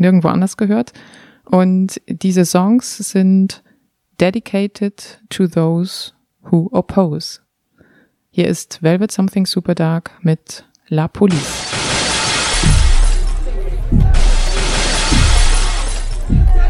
nirgendwo anders gehört. Und diese Songs sind dedicated to those who oppose. Hier ist Velvet Something Super Dark mit La Police.